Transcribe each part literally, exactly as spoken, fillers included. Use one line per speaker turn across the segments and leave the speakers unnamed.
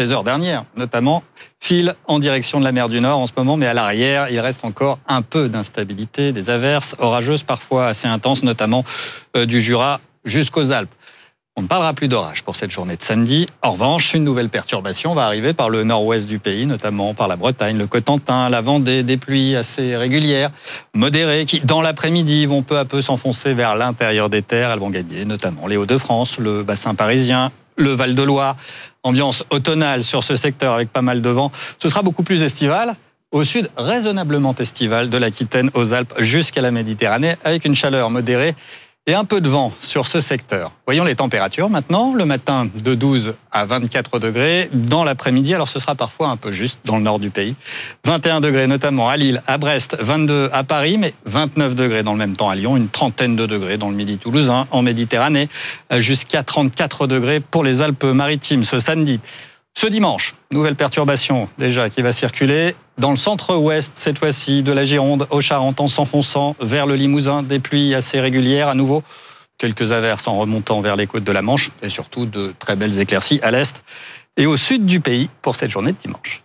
ces heures dernières, notamment, file en direction de la mer du Nord en ce moment, mais à l'arrière, il reste encore un peu d'instabilité, des averses orageuses parfois assez intenses, notamment euh, du Jura jusqu'aux Alpes. On ne parlera plus d'orage pour cette journée de samedi. En revanche, une nouvelle perturbation va arriver par le nord-ouest du pays, notamment par la Bretagne, le Cotentin, la Vendée, des pluies assez régulières, modérées, qui, dans l'après-midi, vont peu à peu s'enfoncer vers l'intérieur des terres. Elles vont gagner notamment les Hauts-de-France, le bassin parisien, le Val-de-Loire. Ambiance automnale sur ce secteur avec pas mal de vent. Ce sera beaucoup plus estival. Au sud, raisonnablement estival, de l'Aquitaine aux Alpes jusqu'à la Méditerranée, avec une chaleur modérée et un peu de vent sur ce secteur. Voyons les températures maintenant. Le matin, de douze à vingt-quatre degrés. Dans l'après-midi, alors ce sera parfois un peu juste dans le nord du pays. vingt et un degrés notamment à Lille, à Brest, vingt-deux à Paris, mais vingt-neuf degrés dans le même temps à Lyon, une trentaine de degrés dans le midi toulousain, en Méditerranée, jusqu'à trente-quatre degrés pour les Alpes-Maritimes ce samedi. Ce dimanche, nouvelle perturbation déjà qui va circuler dans le centre-ouest, cette fois-ci, de la Gironde aux Charentes, en s'enfonçant vers le Limousin. Des pluies assez régulières à nouveau, quelques averses en remontant vers les côtes de la Manche et surtout de très belles éclaircies à l'est et au sud du pays pour cette journée de dimanche.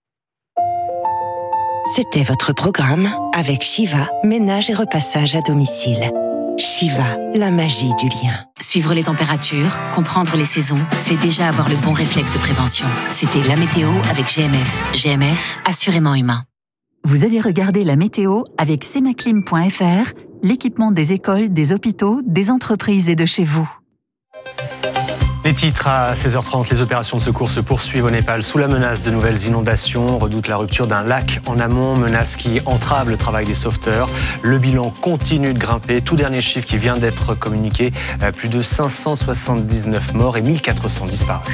C'était votre programme avec Shiva, ménage et repassage à domicile. Shiva, la magie du lien.
Suivre les températures, comprendre les saisons, c'est déjà avoir le bon réflexe de prévention. C'était la météo avec G M F. G M F, assurément humain.
Vous avez regardé la météo avec semaclim point f r, l'équipement des écoles, des hôpitaux, des entreprises et de chez vous.
Les titres à seize heures trente, les opérations de secours se poursuivent au Népal sous la menace de nouvelles inondations. On redoute la rupture d'un lac en amont, menace qui entrave le travail des sauveteurs. Le bilan continue de grimper. Tout dernier chiffre qui vient d'être communiqué, plus de cinq cent soixante-dix-neuf morts et mille quatre cents disparus.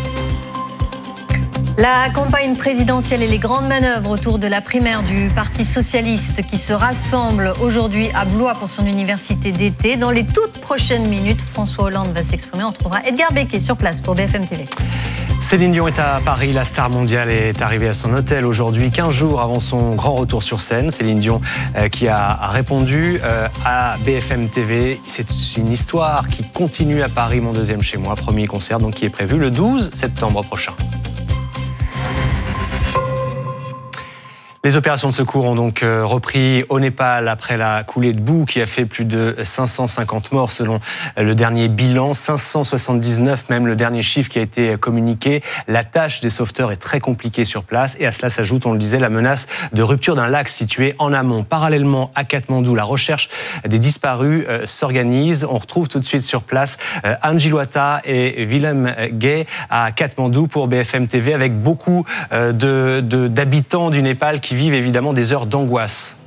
La campagne présidentielle et les grandes manœuvres autour de la primaire du Parti socialiste qui se rassemble aujourd'hui à Blois pour son université d'été. Dans les toutes prochaines minutes, François Hollande va s'exprimer. On trouvera Edgar Becquet sur place pour B F M T V.
Céline Dion est à Paris. La star mondiale est arrivée à son hôtel aujourd'hui, quinze jours avant son grand retour sur scène. Céline Dion euh, qui a répondu euh, à B F M T V. C'est une histoire qui continue à Paris, mon deuxième chez moi. Premier concert donc, qui est prévu le douze septembre prochain. Les opérations de secours ont donc repris au Népal après la coulée de boue qui a fait plus de cinq cent cinquante morts selon le dernier bilan, cinq cent soixante-dix-neuf même le dernier chiffre qui a été communiqué. La tâche des sauveteurs est très compliquée sur place et à cela s'ajoute, on le disait, la menace de rupture d'un lac situé en amont. Parallèlement à Katmandou, la recherche des disparus s'organise. On retrouve tout de suite sur place Angie Loata et Willem Gay à Katmandou pour B F M T V avec beaucoup de, de, d'habitants du Népal qui vivent évidemment des heures d'angoisse.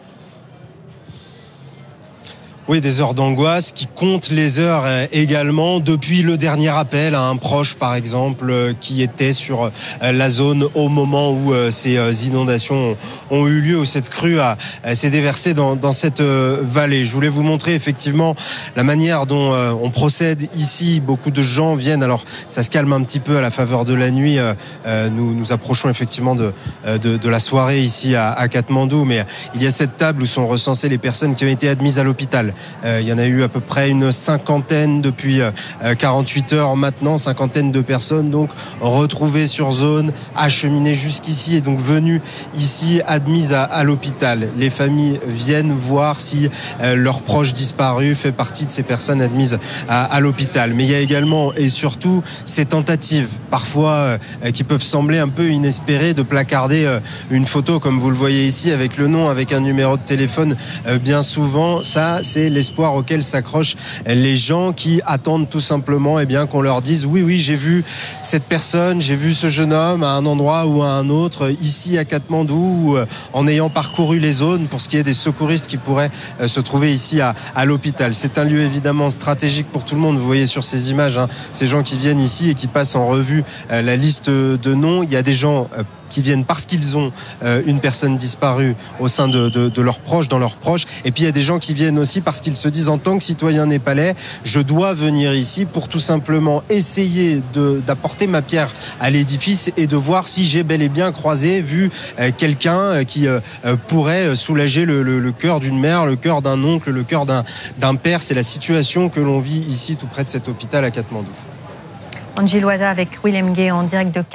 Oui, des heures d'angoisse qui comptent les heures également depuis le dernier appel à un proche, par exemple, qui était sur la zone au moment où ces inondations ont eu lieu, où cette crue a, s'est déversée dans, dans cette vallée. Je voulais vous montrer effectivement la manière dont on procède ici. Beaucoup de gens viennent, alors ça se calme un petit peu à la faveur de la nuit. Nous nous approchons effectivement de, de, de la soirée ici à, à Katmandou, mais il y a cette table où sont recensées les personnes qui ont été admises à l'hôpital. Euh, il y en a eu à peu près une cinquantaine depuis euh, quarante-huit heures maintenant, cinquantaine de personnes donc retrouvées sur zone, acheminées jusqu'ici et donc venues ici admises à, à l'hôpital. Les familles viennent voir si euh, leur proche disparu fait partie de ces personnes admises à, à l'hôpital. Mais il y a également et surtout ces tentatives, parfois euh, qui peuvent sembler un peu inespérées, de placarder euh, une photo comme vous le voyez ici avec le nom, avec un numéro de téléphone. Euh, bien souvent, ça c'est l'espoir auquel s'accrochent les gens qui attendent tout simplement eh bien, qu'on leur dise oui, oui, j'ai vu cette personne, j'ai vu ce jeune homme à un endroit ou à un autre, ici à Katmandou, ou en ayant parcouru les zones pour ce qui est des secouristes qui pourraient se trouver ici à, à l'hôpital. C'est un lieu évidemment stratégique pour tout le monde. Vous voyez sur ces images, hein, ces gens qui viennent ici et qui passent en revue euh, la liste de noms. Il y a des gens euh, qui viennent parce qu'ils ont euh, une personne disparue au sein de, de, de leurs proches, dans leurs proches. Et puis il y a des gens qui viennent aussi parce qu'ils se disent en tant que citoyen népalais, je dois venir ici pour tout simplement essayer de, d'apporter ma pierre à l'édifice et de voir si j'ai bel et bien croisé, vu euh, quelqu'un qui euh, pourrait soulager le, le, le cœur d'une mère, le cœur d'un oncle, le cœur d'un, d'un père. C'est la situation que l'on vit ici tout près de cet hôpital à Katmandou.
Angie Loata avec Willem Gay en direct de